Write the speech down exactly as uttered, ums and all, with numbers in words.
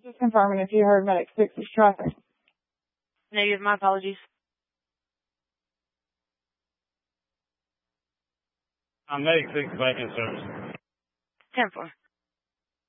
Just confirming if you heard Medic six's traffic. Negative, my apologies. I'm Medic six, Viking service. ten four.